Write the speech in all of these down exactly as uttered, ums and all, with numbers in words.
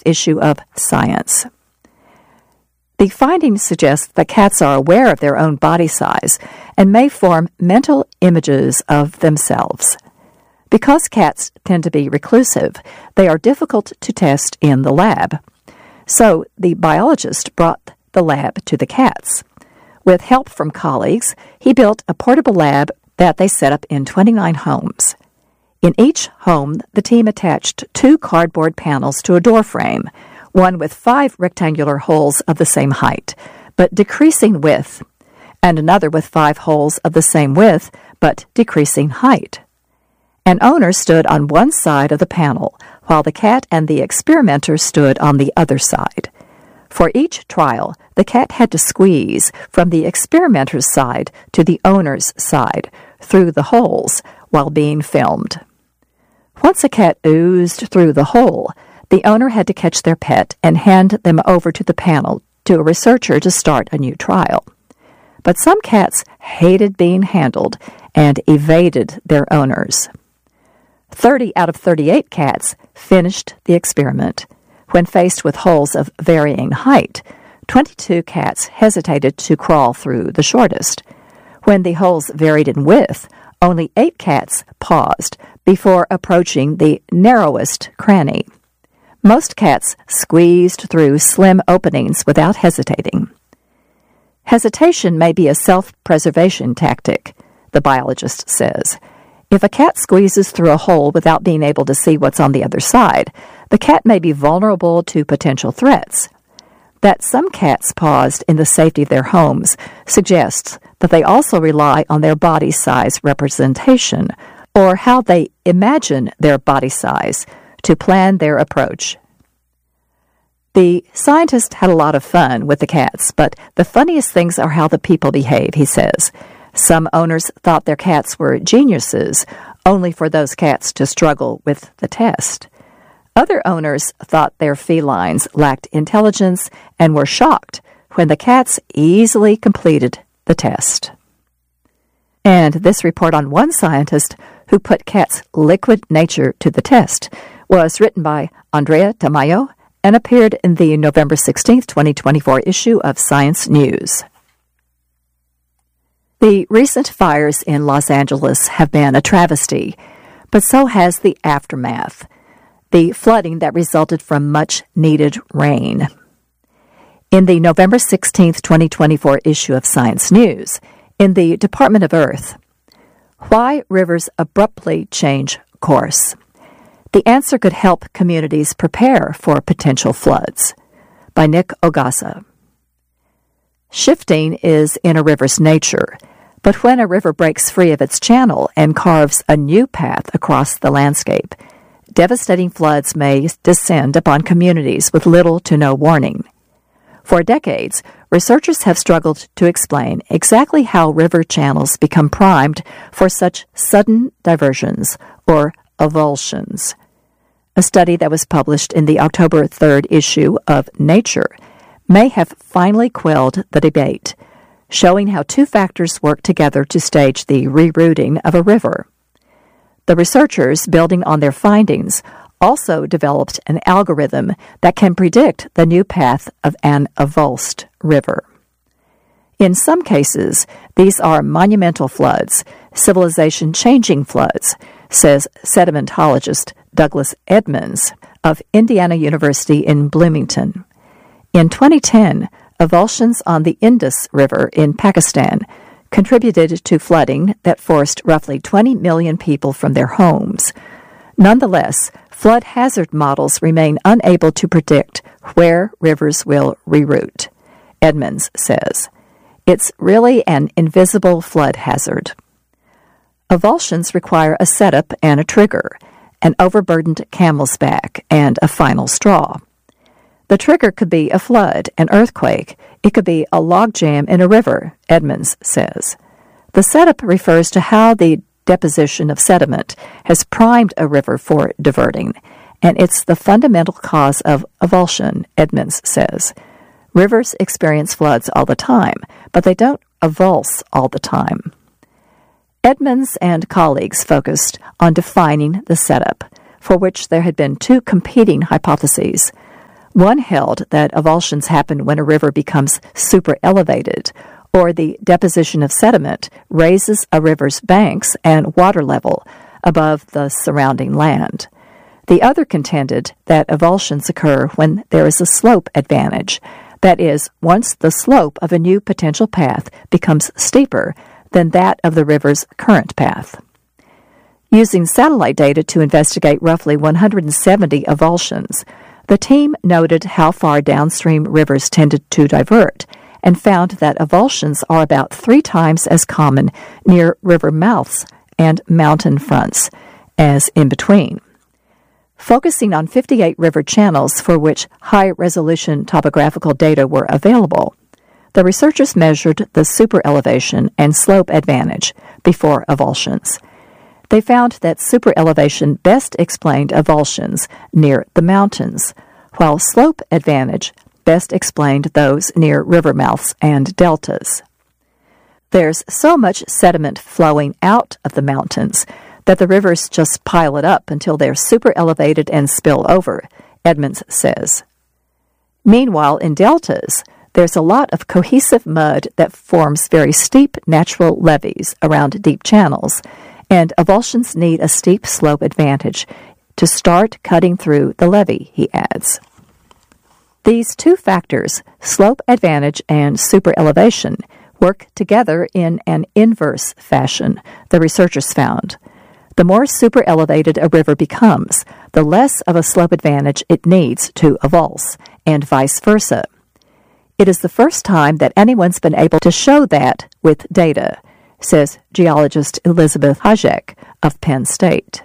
issue of Science. The findings suggest that cats are aware of their own body size and may form mental images of themselves. Because cats tend to be reclusive, they are difficult to test in the lab. So the biologist brought the lab to the cats. With help from colleagues, he built a portable lab that they set up in twenty-nine homes. In each home, the team attached two cardboard panels to a door frame, one with five rectangular holes of the same height, but decreasing width, and another with five holes of the same width, but decreasing height. An owner stood on one side of the panel, while the cat and the experimenter stood on the other side. For each trial, the cat had to squeeze from the experimenter's side to the owner's side through the holes while being filmed. Once a cat oozed through the hole, the owner had to catch their pet and hand them over to the panel to a researcher to start a new trial. But some cats hated being handled and evaded their owners. Thirty out of thirty-eight cats finished the experiment. When faced with holes of varying height, twenty-two cats hesitated to crawl through the shortest. When the holes varied in width, only eight cats paused before approaching the narrowest cranny. Most cats squeezed through slim openings without hesitating. Hesitation may be a self-preservation tactic, the biologist says. If a cat squeezes through a hole without being able to see what's on the other side, the cat may be vulnerable to potential threats. That some cats paused in the safety of their homes suggests that they also rely on their body size representation, or how they imagine their body size, to plan their approach. The scientist had a lot of fun with the cats, but the funniest things are how the people behave, he says. Some owners thought their cats were geniuses, only for those cats to struggle with the test. Other owners thought their felines lacked intelligence and were shocked when the cats easily completed the test. And this report on one scientist who put cats' liquid nature to the test was written by Andrea Tamayo and appeared in the November sixteenth, twenty twenty-four issue of Science News. The recent fires in Los Angeles have been a travesty, but so has the aftermath, the flooding that resulted from much-needed rain. In the November sixteenth, twenty twenty-four issue of Science News, in the Department of Earth, Why Rivers Abruptly Change Course. The answer could help communities prepare for potential floods, by Nick Ogasa. Shifting is in a river's nature, but when a river breaks free of its channel and carves a new path across the landscape, devastating floods may descend upon communities with little to no warning. For decades, researchers have struggled to explain exactly how river channels become primed for such sudden diversions, or avulsions. A study that was published in the October third issue of Nature may have finally quelled the debate, showing how two factors work together to stage the rerouting of a river. The researchers, building on their findings, also developed an algorithm that can predict the new path of an avulsed river. In some cases, these are monumental floods, civilization-changing floods, says sedimentologist Douglas Edmonds of Indiana University in Bloomington. In twenty ten, avulsions on the Indus River in Pakistan contributed to flooding that forced roughly twenty million people from their homes. Nonetheless, flood hazard models remain unable to predict where rivers will reroute, Edmonds says. It's really an invisible flood hazard. Avulsions require a setup and a trigger, an overburdened camel's back, and a final straw. The trigger could be a flood, an earthquake. It could be a logjam in a river, Edmonds says. The setup refers to how the deposition of sediment has primed a river for diverting, and it's the fundamental cause of avulsion, Edmonds says. Rivers experience floods all the time, but they don't avulse all the time. Edmonds and colleagues focused on defining the setup, for which there had been two competing hypotheses. One held that avulsions happen when a river becomes super-elevated, or the deposition of sediment raises a river's banks and water level above the surrounding land. The other contended that avulsions occur when there is a slope advantage. That is, once the slope of a new potential path becomes steeper than that of the river's current path. Using satellite data to investigate roughly one hundred seventy avulsions, the team noted how far downstream rivers tended to divert and found that avulsions are about three times as common near river mouths and mountain fronts as in between. Focusing on fifty-eight river channels for which high-resolution topographical data were available, the researchers measured the superelevation and slope advantage before avulsions. They found that superelevation best explained avulsions near the mountains, while slope advantage best explained those near river mouths and deltas. There's so much sediment flowing out of the mountains that the rivers just pile it up until they're super elevated and spill over, Edmonds says. Meanwhile, in deltas, there's a lot of cohesive mud that forms very steep natural levees around deep channels, and avulsions need a steep slope advantage to start cutting through the levee, he adds. These two factors, slope advantage and superelevation, work together in an inverse fashion, the researchers found. The more super-elevated a river becomes, the less of a slope advantage it needs to avulse, and vice versa. It is the first time that anyone's been able to show that with data, says geologist Elizabeth Hajek of Penn State.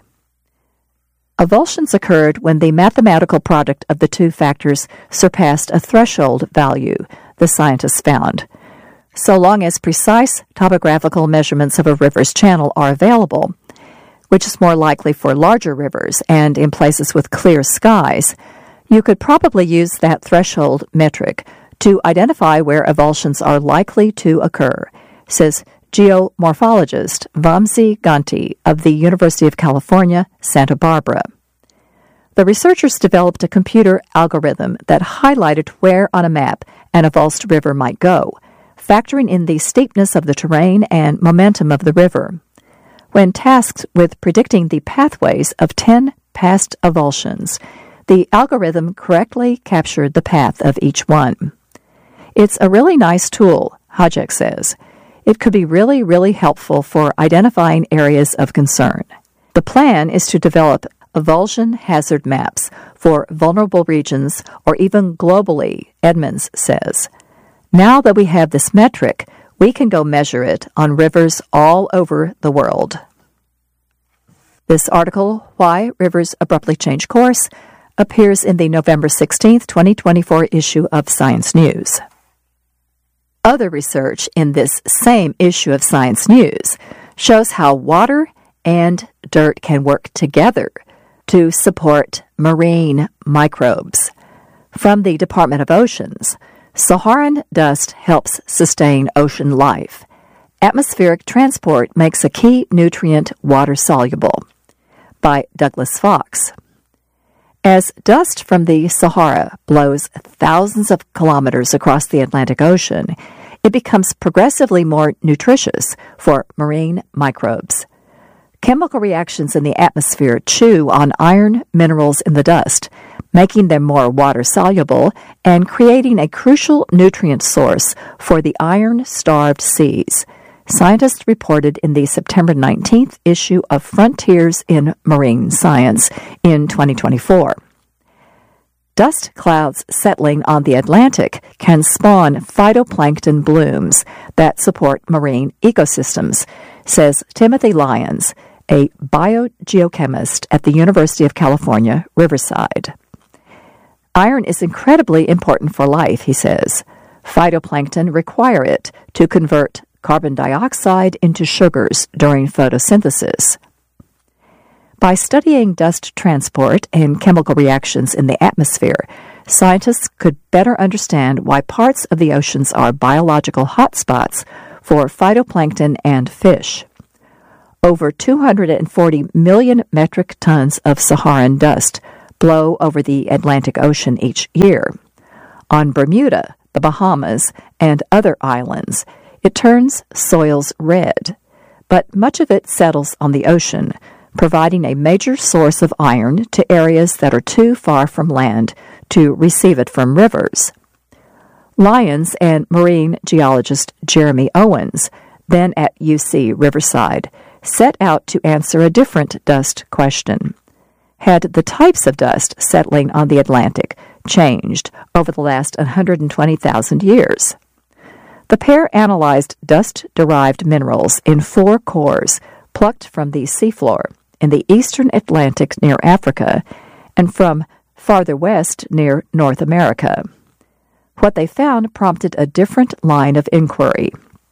Avulsions occurred when the mathematical product of the two factors surpassed a threshold value, the scientists found. So long as precise topographical measurements of a river's channel are available, which is more likely for larger rivers and in places with clear skies, you could probably use that threshold metric to identify where avulsions are likely to occur, says geomorphologist Vamsi Ganti of the University of California, Santa Barbara. The researchers developed a computer algorithm that highlighted where on a map an avulsed river might go, factoring in the steepness of the terrain and momentum of the river. When tasked with predicting the pathways of ten past avulsions, the algorithm correctly captured the path of each one. It's a really nice tool, Hajek says. It could be really, really helpful for identifying areas of concern. The plan is to develop avulsion hazard maps for vulnerable regions or even globally, Edmonds says. Now that we have this metric, we can go measure it on rivers all over the world. This article, Why Rivers Abruptly Change Course, appears in the November sixteenth, twenty twenty-four issue of Science News. Other research in this same issue of Science News shows how water and dirt can work together to support marine microbes. From the Department of Oceans, Saharan dust helps sustain ocean life. Atmospheric transport makes a key nutrient water-soluble. By Douglas Fox. As dust from the Sahara blows thousands of kilometers across the Atlantic Ocean, it becomes progressively more nutritious for marine microbes. Chemical reactions in the atmosphere chew on iron minerals in the dust, making them more water-soluble and creating a crucial nutrient source for the iron-starved seas, scientists reported in the September nineteenth issue of Frontiers in Marine Science in twenty twenty-four. Dust clouds settling on the Atlantic can spawn phytoplankton blooms that support marine ecosystems, says Timothy Lyons, a biogeochemist at the University of California, Riverside. Iron is incredibly important for life, he says. Phytoplankton require it to convert carbon dioxide into sugars during photosynthesis. By studying dust transport and chemical reactions in the atmosphere, scientists could better understand why parts of the oceans are biological hotspots for phytoplankton and fish. Over two hundred forty million metric tons of Saharan dust blow over the Atlantic Ocean each year. On Bermuda, the Bahamas, and other islands, it turns soils red, but much of it settles on the ocean, providing a major source of iron to areas that are too far from land to receive it from rivers. Lyons and marine geologist Jeremy Owens, then at U C Riverside, set out to answer a different dust question. Had the types of dust settling on the Atlantic changed over the last one hundred twenty thousand years? The pair analyzed dust-derived minerals in four cores plucked from the seafloor in the eastern Atlantic near Africa and from farther west near North America. What they found prompted a different line of inquiry.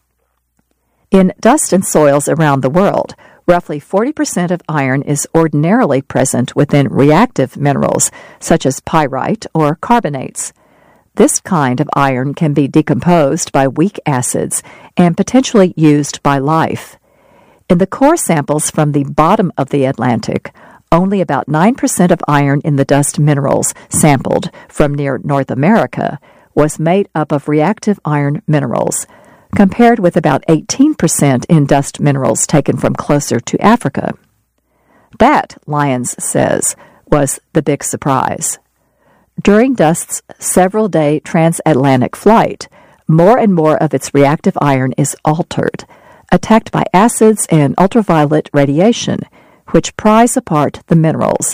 In dust and soils around the world, roughly forty percent of iron is ordinarily present within reactive minerals, such as pyrite or carbonates. This kind of iron can be decomposed by weak acids and potentially used by life. In the core samples from the bottom of the Atlantic, only about nine percent of iron in the dust minerals sampled from near North America was made up of reactive iron minerals, compared with about eighteen percent in dust minerals taken from closer to Africa. That, Lyons says, was the big surprise. During dust's several-day transatlantic flight, more and more of its reactive iron is altered, attacked by acids and ultraviolet radiation, which prise apart the minerals.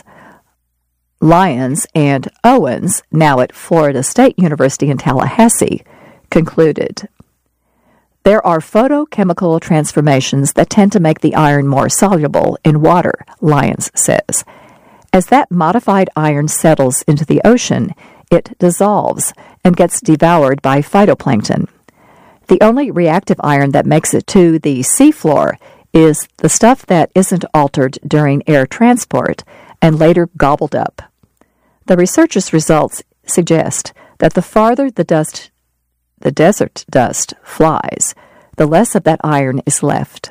Lyons and Owens, now at Florida State University in Tallahassee, concluded, "There are photochemical transformations that tend to make the iron more soluble in water," Lyons says. As that modified iron settles into the ocean, it dissolves and gets devoured by phytoplankton. The only reactive iron that makes it to the seafloor is the stuff that isn't altered during air transport and later gobbled up. The researchers' results suggest that the farther the dust, the desert dust, flies, the less of that iron is left.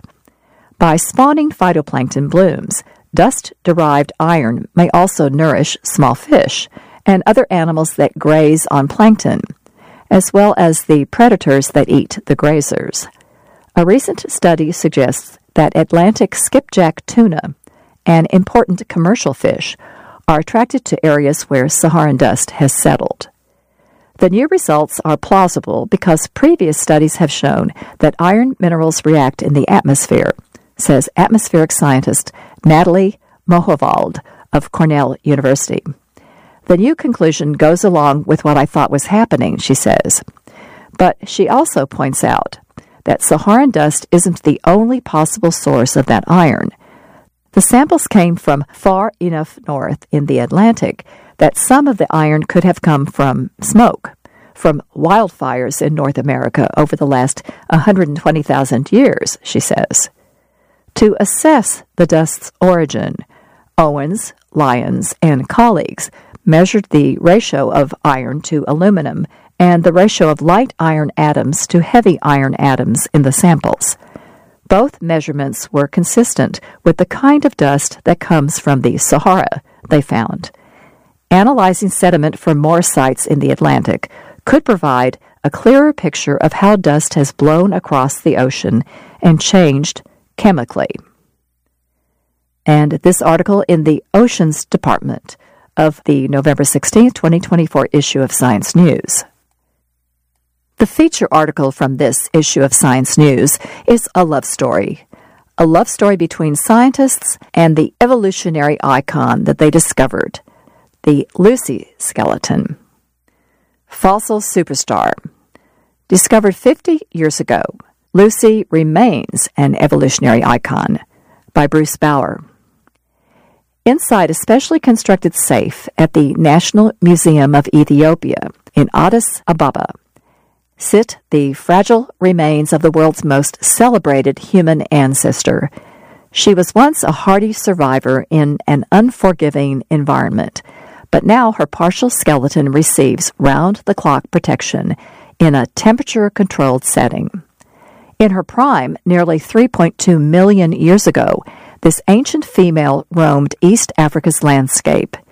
By spawning phytoplankton blooms, dust-derived iron may also nourish small fish and other animals that graze on plankton, as well as the predators that eat the grazers. A recent study suggests that Atlantic skipjack tuna, an important commercial fish, are attracted to areas where Saharan dust has settled. The new results are plausible because previous studies have shown that iron minerals react in the atmosphere, says atmospheric scientist Natalie Mohowald of Cornell University. The new conclusion goes along with what I thought was happening, she says. But she also points out that Saharan dust isn't the only possible source of that iron. The samples came from far enough north in the Atlantic that some of the iron could have come from smoke, from wildfires in North America over the last one hundred twenty thousand years, she says. To assess the dust's origin, Owens, Lyons, and colleagues measured the ratio of iron to aluminum and the ratio of light iron atoms to heavy iron atoms in the samples. Both measurements were consistent with the kind of dust that comes from the Sahara, they found. Analyzing sediment from more sites in the Atlantic could provide a clearer picture of how dust has blown across the ocean and changed chemically. And this article in the Oceans Department of the November sixteenth, twenty twenty-four issue of Science News. The feature article from this issue of Science News is a love story. A love story between scientists and the evolutionary icon that they discovered, the Lucy skeleton. Fossil superstar. Discovered fifty years ago, Lucy remains an evolutionary icon, by Bruce Bauer. Inside a specially constructed safe at the National Museum of Ethiopia in Addis Ababa sit the fragile remains of the world's most celebrated human ancestor. She was once a hardy survivor in an unforgiving environment, but now her partial skeleton receives round-the-clock protection in a temperature-controlled setting. In her prime, nearly three point two million years ago, this ancient female roamed East Africa's landscape.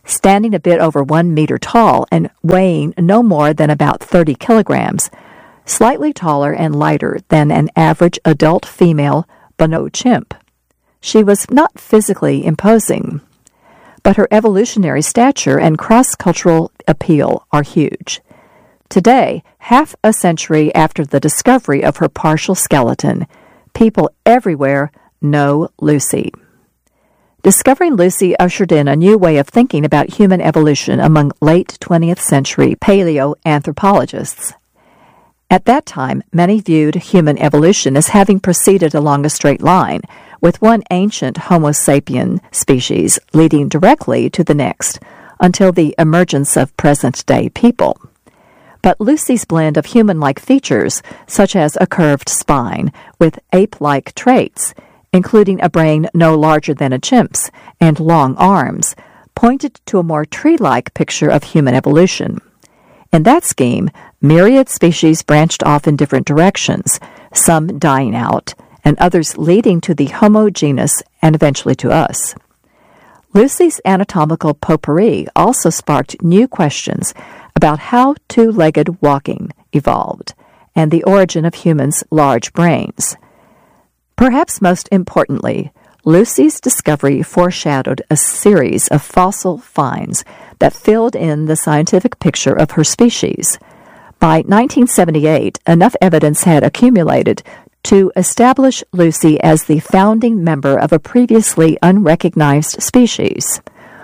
standing a bit over one meter tall and weighing no more than about thirty kilograms, slightly taller and lighter than an average adult female bonobo chimp. She was not physically imposing, but her evolutionary stature and cross-cultural appeal are huge. Today, half a century after the discovery of her partial skeleton, people everywhere know Lucy. Discovering Lucy ushered in a new way of thinking about human evolution among late twentieth century paleoanthropologists. At that time, many viewed human evolution as having proceeded along a straight line, with one ancient Homo sapien species leading directly to the next, until the emergence of present-day people. But Lucy's blend of human-like features, such as a curved spine, with ape-like traits, including a brain no larger than a chimp's and long arms, pointed to a more tree-like picture of human evolution. In that scheme, myriad species branched off in different directions, some dying out, and others leading to the Homo genus and eventually to us. Lucy's anatomical potpourri also sparked new questions about how two-legged walking evolved and the origin of humans' large brains. Perhaps most importantly, Lucy's discovery foreshadowed a series of fossil finds that filled in the scientific picture of her species. By nineteen seventy-eight, enough evidence had accumulated to establish Lucy as the founding member of a previously unrecognized species,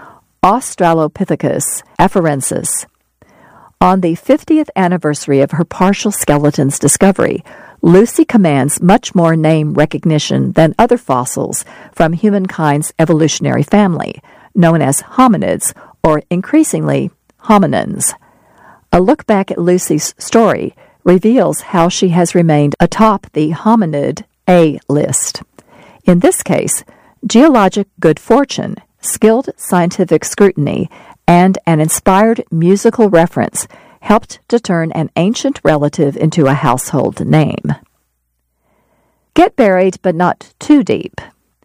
Australopithecus afarensis. On the fiftieth anniversary of her partial skeleton's discovery, Lucy commands much more name recognition than other fossils from humankind's evolutionary family, known as hominids, or increasingly, hominins. A look back at Lucy's story reveals how she has remained atop the hominid A list. In this case, geologic good fortune, skilled scientific scrutiny, and an inspired musical reference helped to turn an ancient relative into a household name. Get buried, but not too deep.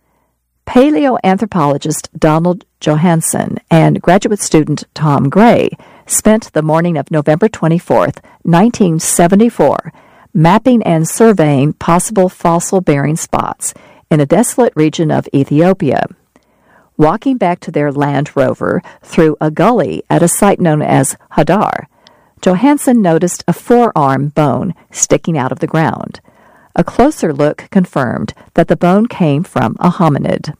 Paleoanthropologist Donald Johanson and graduate student Tom Gray spent the morning of November twenty-fourth, nineteen seventy-four, mapping and surveying possible fossil-bearing spots in a desolate region of Ethiopia. Walking back to their Land Rover through a gully at a site known as Hadar, Johanson noticed a forearm bone sticking out of the ground. A closer look confirmed that the bone came from a hominid.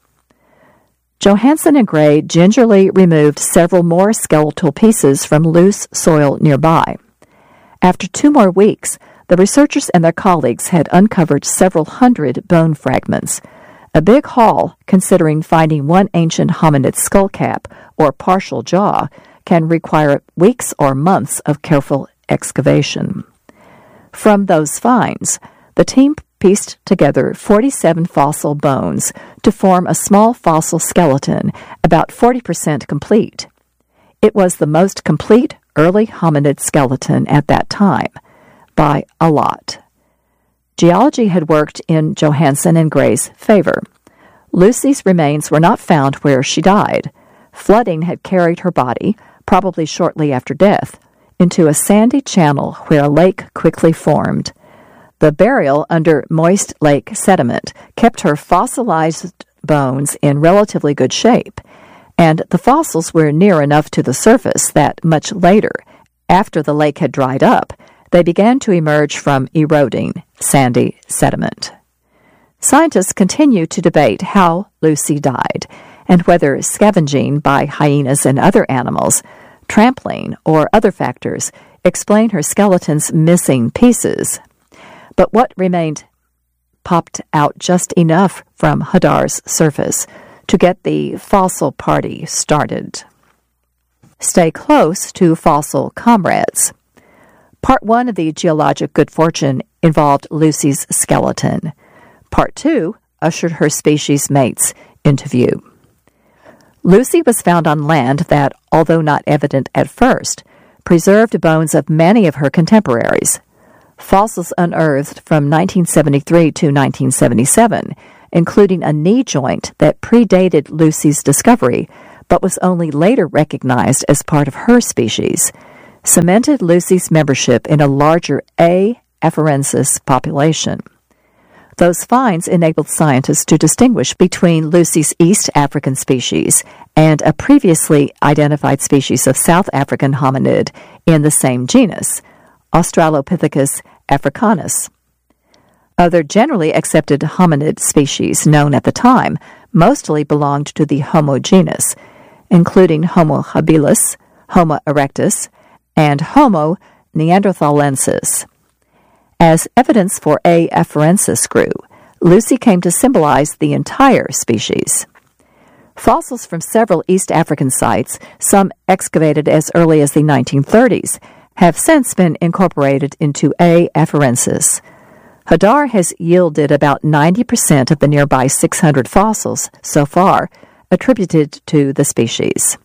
Johanson and Gray gingerly removed several more skeletal pieces from loose soil nearby. After two more weeks, the researchers and their colleagues had uncovered several hundred bone fragments, a big haul considering finding one ancient hominid skull cap or partial jaw can require weeks or months of careful excavation. From those finds, the team pieced together forty-seven fossil bones to form a small fossil skeleton about forty percent complete. It was the most complete early hominid skeleton at that time, by a lot. Geology had worked in Johanson and Gray's favor. Lucy's remains were not found where she died. Flooding had carried her body, probably shortly after death, into a sandy channel where a lake quickly formed. The burial under moist lake sediment kept her fossilized bones in relatively good shape, and the fossils were near enough to the surface that much later, after the lake had dried up, they began to emerge from eroding sandy sediment. Scientists continue to debate how Lucy died, and whether scavenging by hyenas and other animals, trampling, or other factors explain her skeleton's missing pieces. But what remained popped out just enough from Hadar's surface to get the fossil party started. Stay close to fossil comrades. Part one of the geologic good fortune involved Lucy's skeleton. Part two ushered her species mates into view. Lucy was found on land that, although not evident at first, preserved bones of many of her contemporaries. Fossils unearthed from nineteen seventy-three to nineteen seventy-seven, including a knee joint that predated Lucy's discovery, but was only later recognized as part of her species, cemented Lucy's membership in a larger A. afarensis population. Those finds enabled scientists to distinguish between Lucy's East African species and a previously identified species of South African hominid in the same genus, Australopithecus africanus. Other generally accepted hominid species known at the time mostly belonged to the Homo genus, including Homo habilis, Homo erectus, and Homo neanderthalensis. As evidence for A. afarensis grew, Lucy came to symbolize the entire species. Fossils from several East African sites, some excavated as early as the nineteen thirties, have since been incorporated into A. afarensis. Hadar has yielded about ninety percent of the nearby six hundred fossils so far attributed to the species.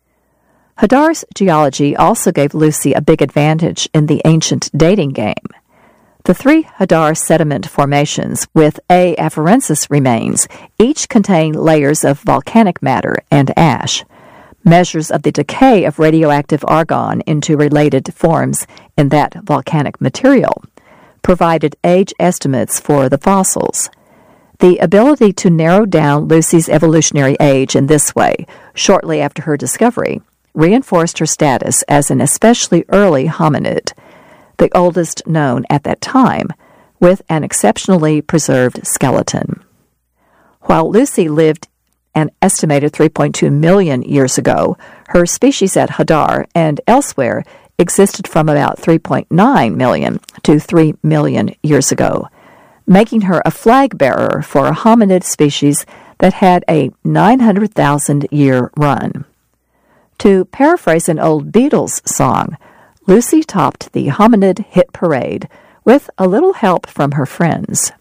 Hadar's geology also gave Lucy a big advantage in the ancient dating game. The three Hadar sediment formations with A. afarensis remains each contain layers of volcanic matter and ash, measures of the decay of radioactive argon into related forms in that volcanic material, provided age estimates for the fossils. The ability to narrow down Lucy's evolutionary age in this way, shortly after her discovery, reinforced her status as an especially early hominid, the oldest known at that time, with an exceptionally preserved skeleton. While Lucy lived an estimated three point two million years ago, her species at Hadar and elsewhere existed from about three point nine million to three million years ago, making her a flag bearer for a hominid species that had a nine hundred thousand year run. To paraphrase an old Beatles song, Lucy topped the hominid hit parade with a little help from her friends.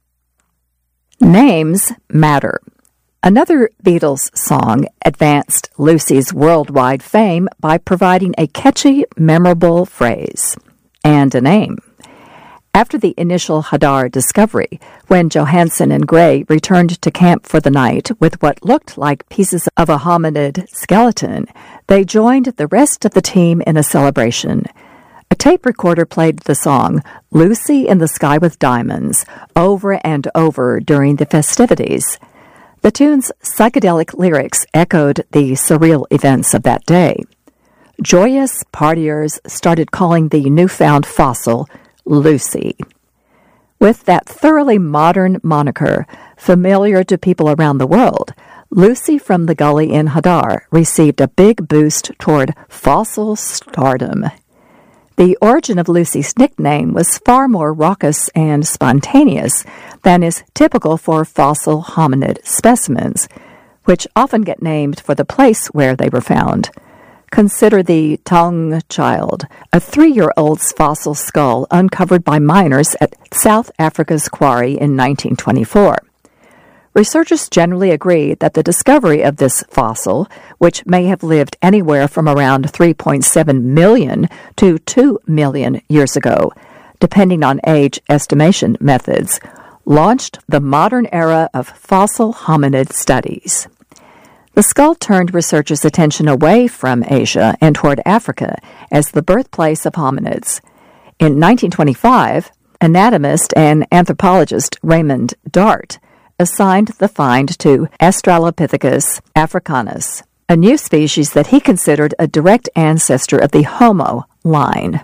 Names matter. Another Beatles song advanced Lucy's worldwide fame by providing a catchy, memorable phrase and a name. After the initial Hadar discovery, when Johansen and Gray returned to camp for the night with what looked like pieces of a hominid skeleton, they joined the rest of the team in a celebration. A tape recorder played the song "Lucy in the Sky with Diamonds" over and over during the festivities. The tune's psychedelic lyrics echoed the surreal events of that day. Joyous partiers started calling the newfound fossil Lucy. With that thoroughly modern moniker, familiar to people around the world, Lucy from the Gully in Hadar received a big boost toward fossil stardom. The origin of Lucy's nickname was far more raucous and spontaneous than is typical for fossil hominid specimens, which often get named for the place where they were found. Consider the Taung child, a three-year-old's fossil skull uncovered by miners at South Africa's quarry in nineteen twenty-four. Researchers generally agree that the discovery of this fossil, which may have lived anywhere from around three point seven million to two million years ago, depending on age estimation methods, launched the modern era of fossil hominid studies. The skull turned researchers' attention away from Asia and toward Africa as the birthplace of hominids. In nineteen twenty-five, anatomist and anthropologist Raymond Dart assigned the find to Australopithecus africanus, a new species that he considered a direct ancestor of the Homo line.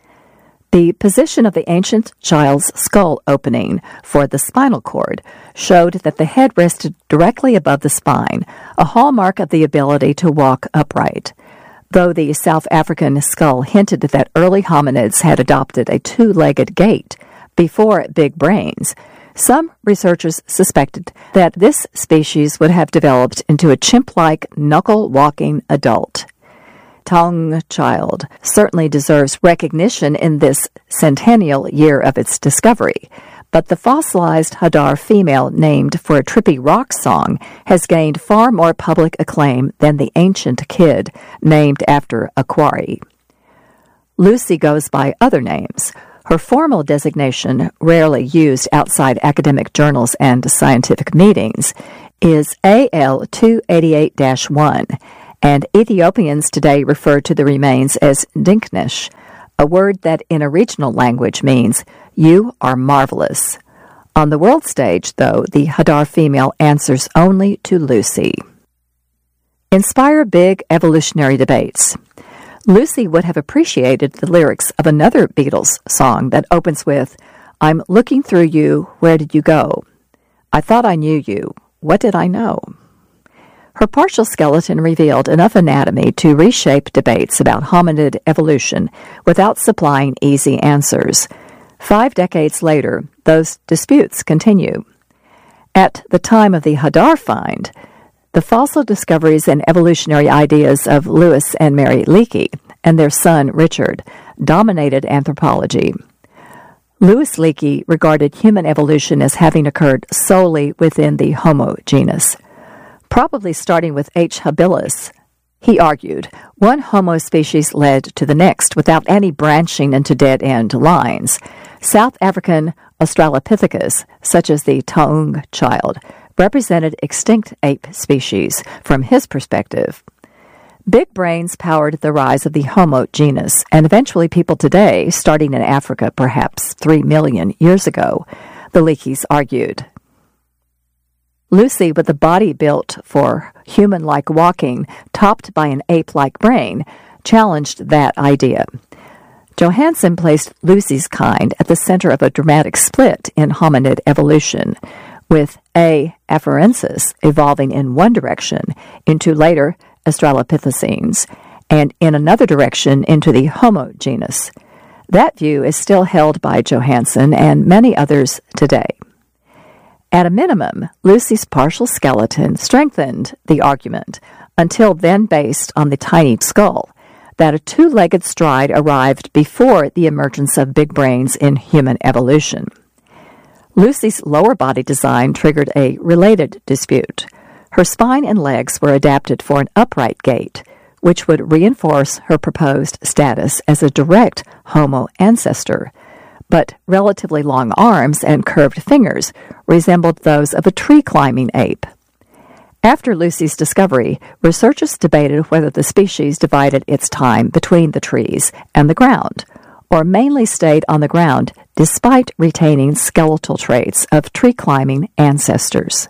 The position of the ancient child's skull opening for the spinal cord showed that the head rested directly above the spine, a hallmark of the ability to walk upright. Though the South African skull hinted that early hominids had adopted a two-legged gait before big brains, some researchers suspected that this species would have developed into a chimp-like, knuckle-walking adult. Taung child certainly deserves recognition in this centennial year of its discovery, but the fossilized Hadar female named for a trippy rock song has gained far more public acclaim than the ancient kid named after a quarry. Lucy goes by other names. Her formal designation, rarely used outside academic journals and scientific meetings, is A L two eighty-eight dash one, and Ethiopians today refer to the remains as Dinknesh, a word that in a regional language means, "You are marvelous." On the world stage, though, the Hadar female answers only to Lucy. Inspire big evolutionary debates. Lucy would have appreciated the lyrics of another Beatles song that opens with, "I'm looking through you, where did you go? I thought I knew you, what did I know?" Her partial skeleton revealed enough anatomy to reshape debates about hominid evolution without supplying easy answers. Five decades later, those disputes continue. At the time of the Hadar find, the fossil discoveries and evolutionary ideas of Louis and Mary Leakey and their son Richard dominated anthropology. Louis Leakey regarded human evolution as having occurred solely within the Homo genus. Probably starting with H. habilis, he argued, one Homo species led to the next without any branching into dead-end lines. South African Australopithecus, such as the Taung child, represented extinct ape species from his perspective. Big brains powered the rise of the Homo genus, and eventually people today, starting in Africa perhaps three million years ago, the Leakeys argued. Lucy, with a body built for human-like walking, topped by an ape-like brain, challenged that idea. Johansen placed Lucy's kind at the center of a dramatic split in hominid evolution, with A. afarensis evolving in one direction into later Australopithecines, and in another direction into the Homo genus. That view is still held by Johansen and many others today. At a minimum, Lucy's partial skeleton strengthened the argument, until then based on the tiny skull, that a two-legged stride arrived before the emergence of big brains in human evolution. Lucy's lower body design triggered a related dispute. Her spine and legs were adapted for an upright gait, which would reinforce her proposed status as a direct Homo ancestor, but relatively long arms and curved fingers resembled those of a tree-climbing ape. After Lucy's discovery, researchers debated whether the species divided its time between the trees and the ground, or mainly stayed on the ground despite retaining skeletal traits of tree-climbing ancestors.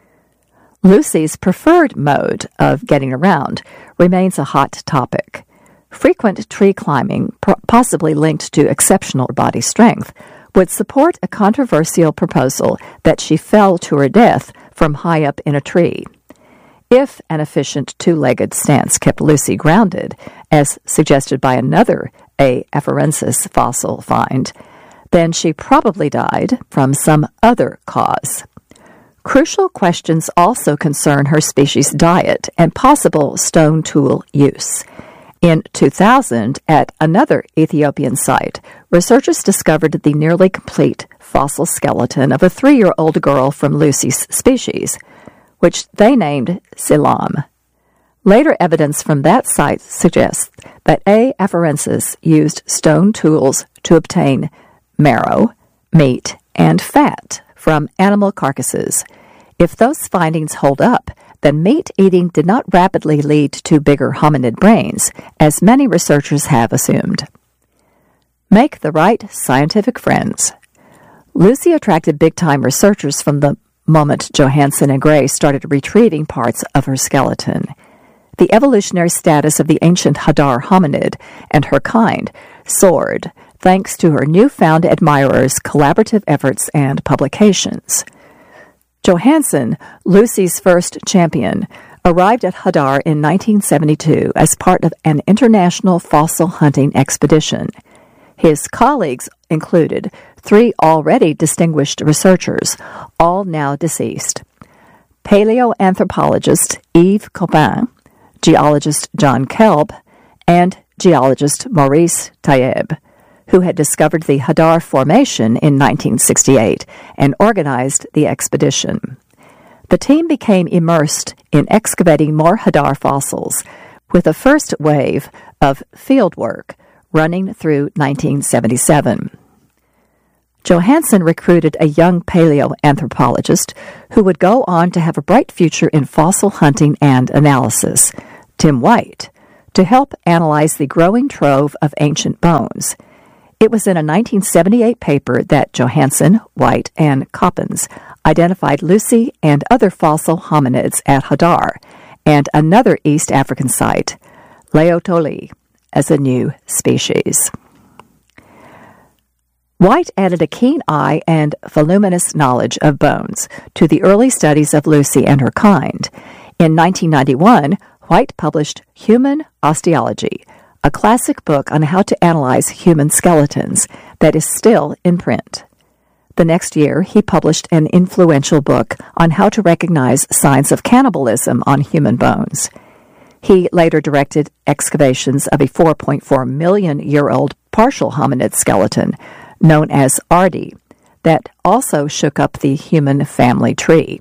Lucy's preferred mode of getting around remains a hot topic. Frequent tree climbing, possibly linked to exceptional body strength, would support a controversial proposal that she fell to her death from high up in a tree. If an efficient two-legged stance kept Lucy grounded, as suggested by another A. afarensis fossil find, then she probably died from some other cause. Crucial questions also concern her species' diet and possible stone tool use. In two thousand, at another Ethiopian site, researchers discovered the nearly complete fossil skeleton of a three-year-old girl from Lucy's species, which they named Silam. Later evidence from that site suggests that A. afarensis used stone tools to obtain marrow, meat, and fat from animal carcasses. If those findings hold up, then meat eating did not rapidly lead to bigger hominid brains, as many researchers have assumed. Make the right scientific friends. Lucy attracted big-time researchers from the moment Johansen and Gray started retrieving parts of her skeleton. The evolutionary status of the ancient Hadar hominid and her kind soared thanks to her newfound admirers' collaborative efforts and publications. Johansen, Lucy's first champion, arrived at Hadar in nineteen seventy-two as part of an international fossil hunting expedition. His colleagues included three already distinguished researchers, all now deceased: paleoanthropologist Yves Coppin, geologist John Kelb, and geologist Maurice Tayeb, who had discovered the Hadar Formation in nineteen sixty-eight and organized the expedition. The team became immersed in excavating more Hadar fossils, with a first wave of field work running through nineteen seventy-seven. Johansen recruited a young paleoanthropologist who would go on to have a bright future in fossil hunting and analysis, Tim White, to help analyze the growing trove of ancient bones. It was in a nineteen seventy-eight paper that Johansen, White, and Coppens identified Lucy and other fossil hominids at Hadar and another East African site, Laetoli, as a new species. White added a keen eye and voluminous knowledge of bones to the early studies of Lucy and her kind. In nineteen ninety-one, White published Human Osteology, a classic book on how to analyze human skeletons that is still in print. The next year, he published an influential book on how to recognize signs of cannibalism on human bones. He later directed excavations of a four point four million year old partial hominid skeleton, known as Ardi, that also shook up the human family tree.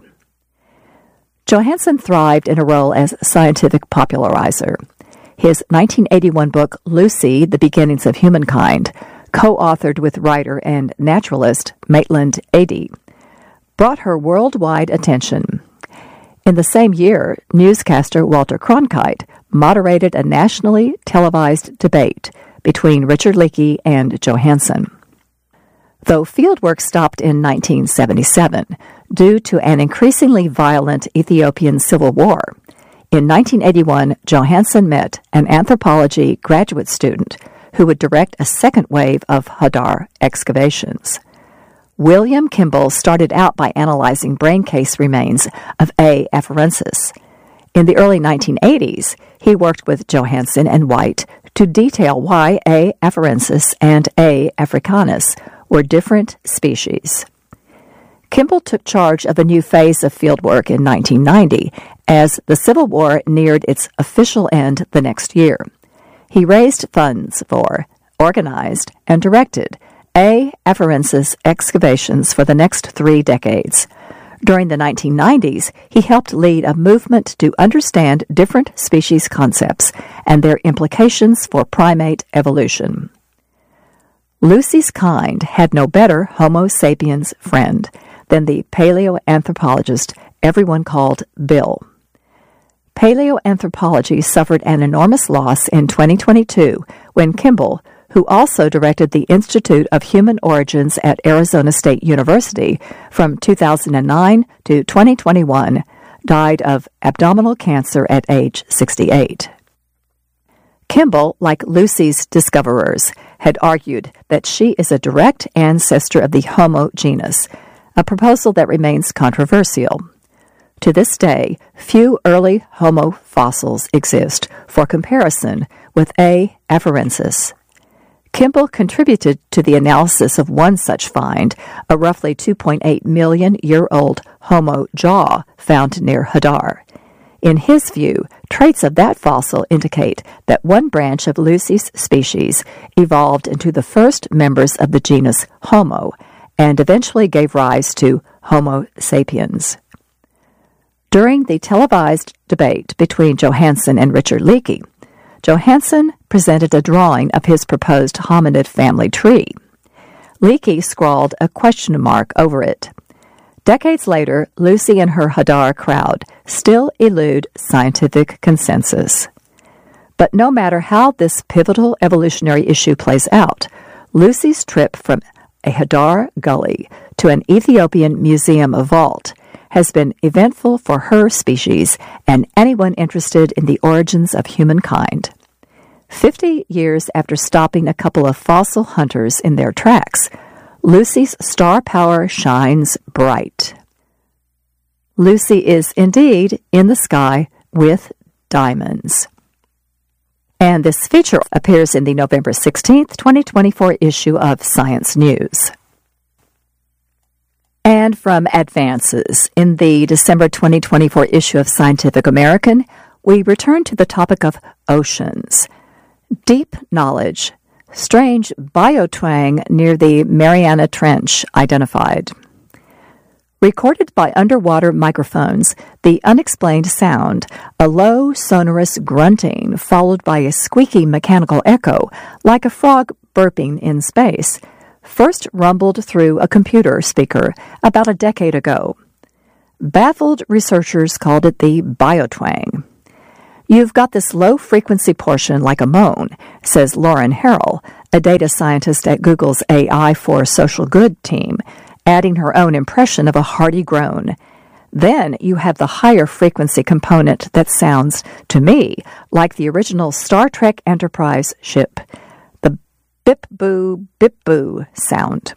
Johansen thrived in a role as scientific popularizer. His nineteen eighty-one book, Lucy, The Beginnings of Humankind, co-authored with writer and naturalist Maitland Addy, brought her worldwide attention. In the same year, newscaster Walter Cronkite moderated a nationally televised debate between Richard Leakey and Johansen. Though fieldwork stopped in nineteen seventy-seven due to an increasingly violent Ethiopian civil war, in nineteen eighty-one, Johansen met an anthropology graduate student who would direct a second wave of Hadar excavations. William Kimball started out by analyzing brain case remains of A. afarensis. In the early nineteen eighties, he worked with Johansen and White to detail why A. afarensis and A. africanus were different species. Kimball took charge of a new phase of fieldwork in nineteen ninety as the Civil War neared its official end the next year. He raised funds for, organized, and directed A. afarensis excavations for the next three decades. During the nineteen nineties, he helped lead a movement to understand different species concepts and their implications for primate evolution. Lucy's kind had no better Homo sapiens friend than the paleoanthropologist everyone called Bill. Paleoanthropology suffered an enormous loss in twenty twenty-two when Kimball, who also directed the Institute of Human Origins at Arizona State University from two thousand nine to twenty twenty-one, died of abdominal cancer at age sixty-eight. Kimball, like Lucy's discoverers, had argued that she is a direct ancestor of the Homo genus, a proposal that remains controversial. To this day, few early Homo fossils exist for comparison with A. afarensis. Kimball contributed to the analysis of one such find, a roughly two point eight million year old Homo jaw found near Hadar. In his view, traits of that fossil indicate that one branch of Lucy's species evolved into the first members of the genus Homo and eventually gave rise to Homo sapiens. During the televised debate between Johansen and Richard Leakey, Johansen presented a drawing of his proposed hominid family tree. Leakey scrawled a question mark over it. Decades later, Lucy and her Hadar crowd still elude scientific consensus. But no matter how this pivotal evolutionary issue plays out, Lucy's trip from a Hadar gully to an Ethiopian museum vault has been eventful for her species and anyone interested in the origins of humankind. Fifty years after stopping a couple of fossil hunters in their tracks, Lucy's star power shines bright. Lucy is indeed in the sky with diamonds. And this feature appears in the November sixteenth, twenty twenty-four issue of Science News. And from Advances, in the December twenty twenty-four issue of Scientific American, we return to the topic of oceans. Deep knowledge. Strange biotwang near the Mariana Trench identified. Recorded by underwater microphones, the unexplained sound, a low, sonorous grunting followed by a squeaky mechanical echo, like a frog burping in space, first rumbled through a computer speaker about a decade ago. Baffled researchers called it the biotwang. You've got this low-frequency portion like a moan, says Lauren Harrell, a data scientist at Google's A I for Social Good team, adding her own impression of a hearty groan. Then you have the higher frequency component that sounds, to me, like the original Star Trek Enterprise ship, the bip-boo, bip-boo sound.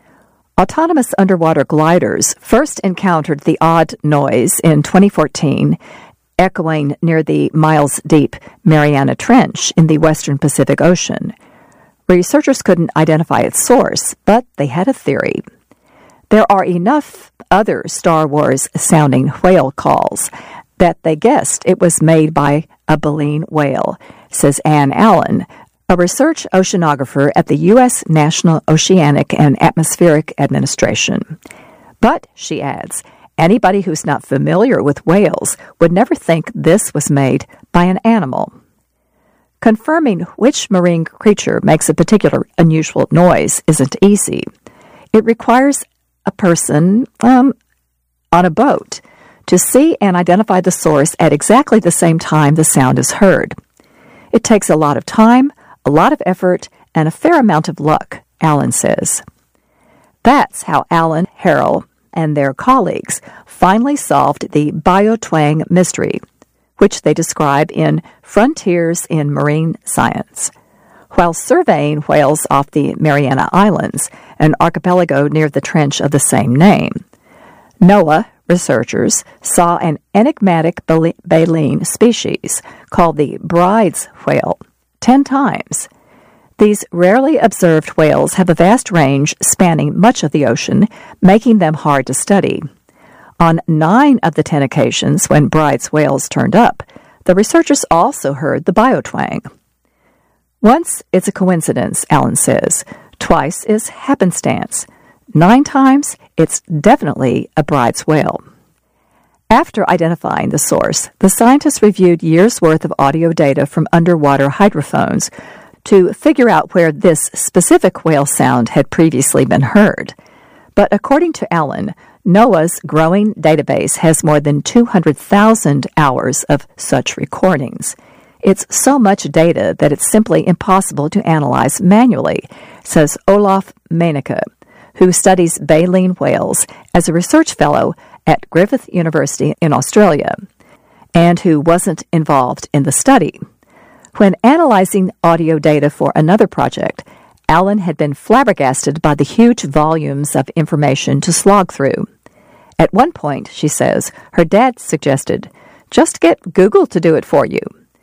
Autonomous underwater gliders first encountered the odd noise in twenty fourteen, echoing near the miles-deep Mariana Trench in the western Pacific Ocean. Researchers couldn't identify its source, but they had a theory. There are enough other Star Wars-sounding whale calls that they guessed it was made by a baleen whale, says Ann Allen, a research oceanographer at the U S National Oceanic and Atmospheric Administration. But, she adds, anybody who's not familiar with whales would never think this was made by an animal. Confirming which marine creature makes a particular unusual noise isn't easy. It requires a person um, on a boat to see and identify the source at exactly the same time the sound is heard. It takes a lot of time, a lot of effort, and a fair amount of luck, Allen says. That's how Allen, Harrell, and their colleagues finally solved the biotwang mystery, which they describe in Frontiers in Marine Science. While surveying whales off the Mariana Islands, an archipelago near the trench of the same name, NOAA researchers saw an enigmatic baleen species called the Bride's whale ten times. These rarely observed whales have a vast range spanning much of the ocean, making them hard to study. On nine of the ten occasions when Bride's whales turned up, the researchers also heard the biotwang. Once it's a coincidence, Allen says. Twice is happenstance. Nine times, it's definitely a Bride's whale. After identifying the source, the scientists reviewed years' worth of audio data from underwater hydrophones to figure out where this specific whale sound had previously been heard. But according to Allen, NOAA's growing database has more than two hundred thousand hours of such recordings. It's so much data that it's simply impossible to analyze manually, says Olaf Meinecke, who studies baleen whales as a research fellow at Griffith University in Australia, and who wasn't involved in the study. When analyzing audio data for another project, Allen had been flabbergasted by the huge volumes of information to slog through. At one point, she says, her dad suggested, just get Google to do it for you.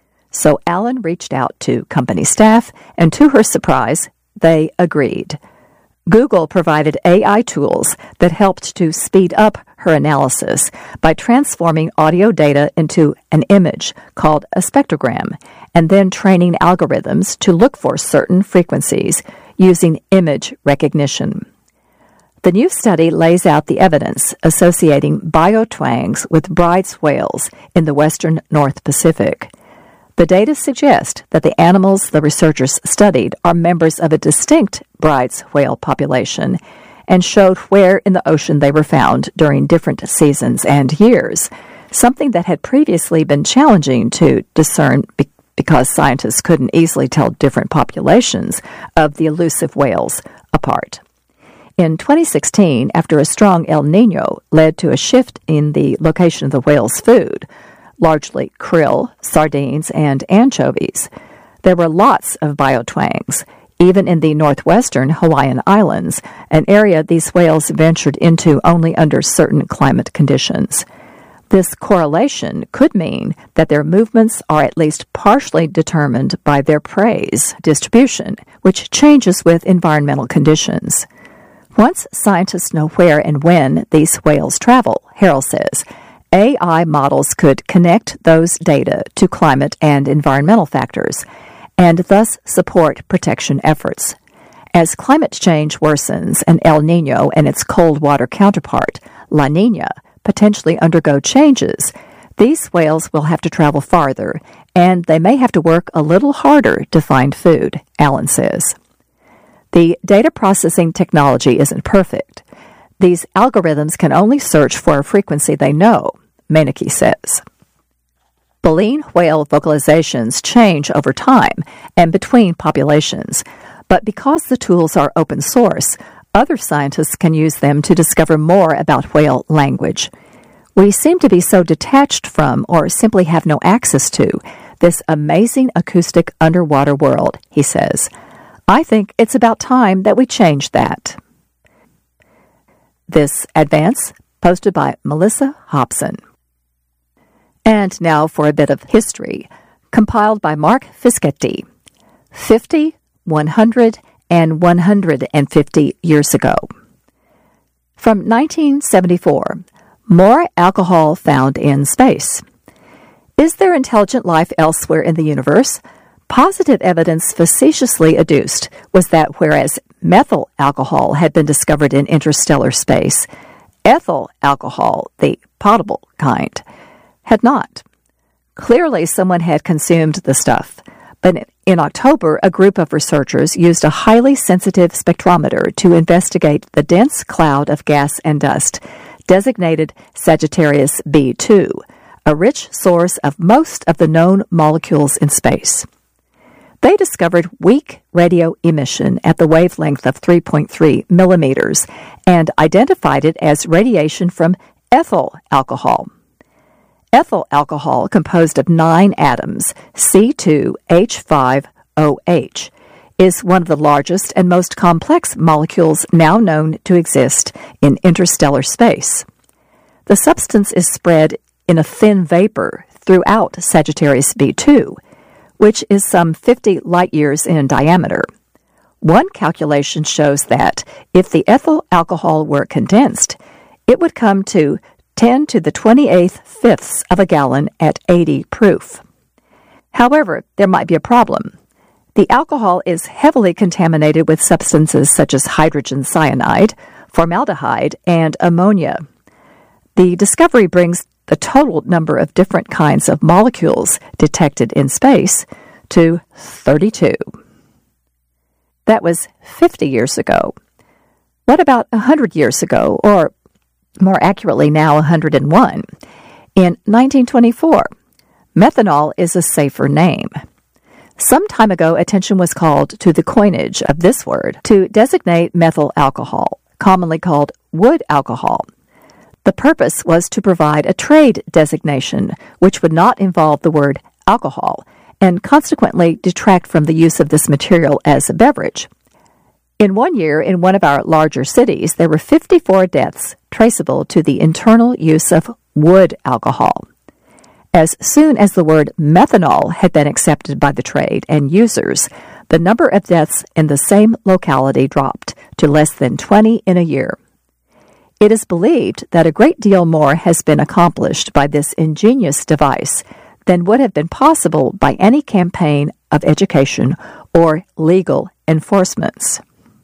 So Allen reached out to company staff, and to her surprise, they agreed. Google provided A I tools that helped to speed up her analysis by transforming audio data into an image called a spectrogram, and then training algorithms to look for certain frequencies using image recognition. The new study lays out the evidence associating biotwangs with Bride's whales in the western North Pacific. The data suggest that the animals the researchers studied are members of a distinct Bride's whale population and showed where in the ocean they were found during different seasons and years, something that had previously been challenging to discern be- because scientists couldn't easily tell different populations of the elusive whales apart. In twenty sixteen, after a strong El Niño led to a shift in the location of the whale's food, largely krill, sardines, and anchovies, there were lots of biotwangs, even in the northwestern Hawaiian Islands, an area these whales ventured into only under certain climate conditions. This correlation could mean that their movements are at least partially determined by their prey's distribution, which changes with environmental conditions. Once scientists know where and when these whales travel, Harrell says, A I models could connect those data to climate and environmental factors, and thus support protection efforts. As climate change worsens and El Niño and its cold water counterpart, La Niña, potentially undergo changes, these whales will have to travel farther, and they may have to work a little harder to find food, Allen says. The data processing technology isn't perfect. These algorithms can only search for a frequency they know, Meineke says. Baleen whale vocalizations change over time and between populations, but because the tools are open source, other scientists can use them to discover more about whale language. We seem to be so detached from, or simply have no access to, this amazing acoustic underwater world, he says. I think it's about time that we change that. This advance posted by Melissa Hobson. And now for a bit of history, compiled by Mark Fischetti. fifty, one hundred, and one hundred fifty years ago. From nineteen seventy-four, more alcohol found in space. Is there intelligent life elsewhere in the universe? Positive evidence facetiously adduced was that whereas methyl alcohol had been discovered in interstellar space, ethyl alcohol, the potable kind, had not. Clearly, someone had consumed the stuff, but in October, a group of researchers used a highly sensitive spectrometer to investigate the dense cloud of gas and dust designated Sagittarius B two, a rich source of most of the known molecules in space. They discovered weak radio emission at the wavelength of three point three millimeters and identified it as radiation from ethyl alcohol. Ethyl alcohol, composed of nine atoms, C two H five O H, is one of the largest and most complex molecules now known to exist in interstellar space. The substance is spread in a thin vapor throughout Sagittarius B two, which is some fifty light-years in diameter. One calculation shows that if the ethyl alcohol were condensed, it would come to ten to the twenty-eighth fifths of a gallon at eighty proof. However, there might be a problem. The alcohol is heavily contaminated with substances such as hydrogen cyanide, formaldehyde, and ammonia. The discovery brings the total number of different kinds of molecules detected in space to thirty-two. That was fifty years ago. What about one hundred years ago, or more accurately now one hundred one? In nineteen twenty-four, methanol is a safer name. Some time ago, attention was called to the coinage of this word to designate methyl alcohol, commonly called wood alcohol. The purpose was to provide a trade designation which would not involve the word alcohol and consequently detract from the use of this material as a beverage. In one year, in one of our larger cities, there were fifty-four deaths traceable to the internal use of wood alcohol. As soon as the word methanol had been accepted by the trade and users, the number of deaths in the same locality dropped to less than twenty in a year. It is believed that a great deal more has been accomplished by this ingenious device than would have been possible by any campaign of education or legal enforcements.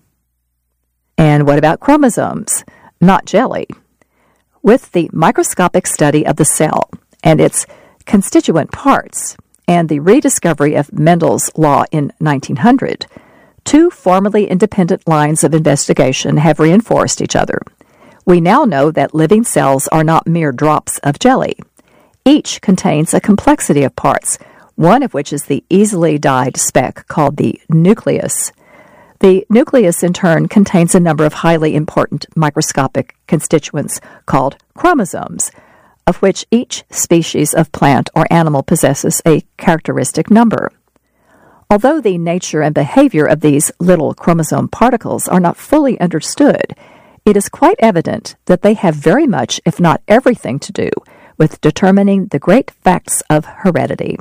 And what about chromosomes? Not jelly. With the microscopic study of the cell and its constituent parts and the rediscovery of Mendel's law in nineteen hundred, two formerly independent lines of investigation have reinforced each other. We now know that living cells are not mere drops of jelly. Each contains a complexity of parts, one of which is the easily dyed speck called the nucleus. The nucleus, in turn, contains a number of highly important microscopic constituents called chromosomes, of which each species of plant or animal possesses a characteristic number. Although the nature and behavior of these little chromosome particles are not fully understood, it is quite evident that they have very much, if not everything, to do with determining the great facts of heredity.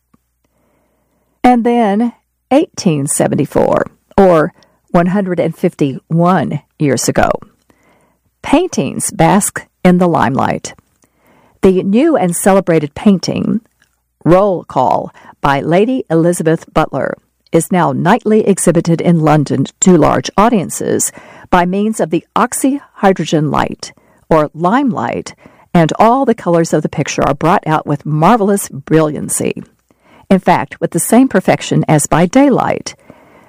And then, eighteen seventy-four, or one hundred fifty-one years ago. Paintings bask in the limelight. The new and celebrated painting, Roll Call, by Lady Elizabeth Butler, is now nightly exhibited in London to large audiences by means of the oxyhydrogen light, or limelight, and all the colors of the picture are brought out with marvelous brilliancy. In fact, with the same perfection as by daylight.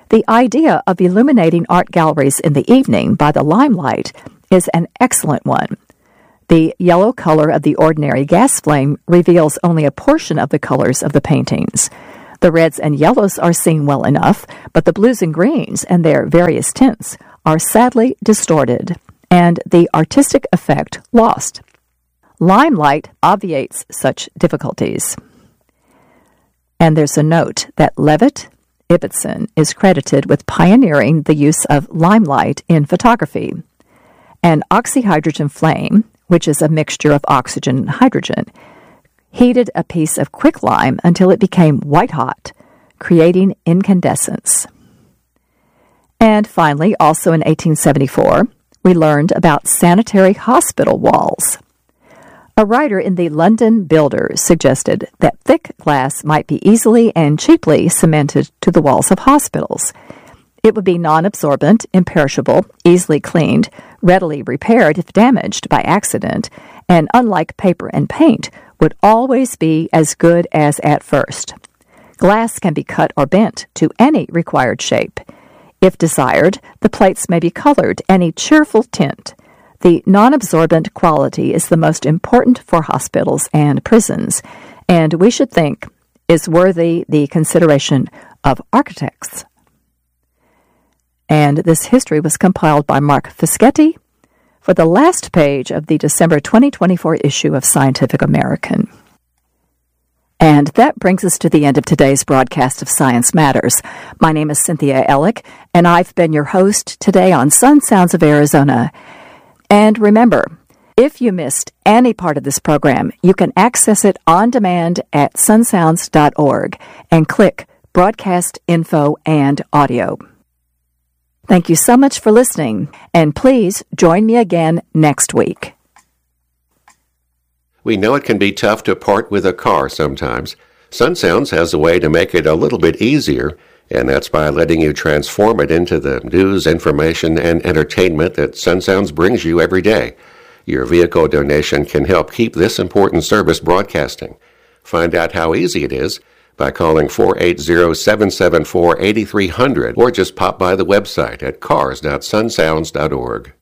The idea of illuminating art galleries in the evening by the limelight is an excellent one. The yellow color of the ordinary gas flame reveals only a portion of the colors of the paintings. The reds and yellows are seen well enough, but the blues and greens and their various tints are sadly distorted, and the artistic effect lost. Limelight obviates such difficulties. And there's a note that Levitt Ibbotson is credited with pioneering the use of limelight in photography. An oxyhydrogen flame, which is a mixture of oxygen and hydrogen, heated a piece of quicklime until it became white-hot, creating incandescence. And finally, also in eighteen seventy-four, we learned about sanitary hospital walls. A writer in the London Builder suggested that thick glass might be easily and cheaply cemented to the walls of hospitals. It would be non-absorbent, imperishable, easily cleaned, readily repaired if damaged by accident, and unlike paper and paint, would always be as good as at first. Glass can be cut or bent to any required shape. If desired, the plates may be colored any cheerful tint. The non-absorbent quality is the most important for hospitals and prisons, and we should think is worthy the consideration of architects. And this history was compiled by Mark Fischetti for the last page of the December twenty twenty-four issue of Scientific American. And that brings us to the end of today's broadcast of Science Matters. My name is Cynthia Ellick, and I've been your host today on Sun Sounds of Arizona. And remember, if you missed any part of this program, you can access it on demand at sun sounds dot org and click Broadcast Info and Audio. Thank you so much for listening, and please join me again next week. We know it can be tough to part with a car sometimes. Sun Sounds has a way to make it a little bit easier, and that's by letting you transform it into the news, information, and entertainment that Sun Sounds brings you every day. Your vehicle donation can help keep this important service broadcasting. Find out how easy it is by calling four eight zero, seven seven four, eight three zero zero or just pop by the website at cars dot sun sounds dot org.